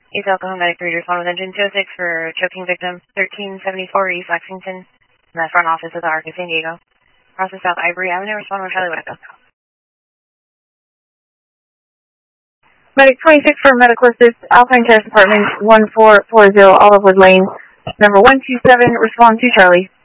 East Oklahoma Medic 3 to respond with engine 206 for choking victim 1374 East Lexington in the front office of the ARC of San Diego. Process South Ivory Avenue, respond with Charlie Echo. Medic 26 for medical assist, Alpine Terrace Apartment 1440 Olivewood Lane, number 127, respond to Charlie.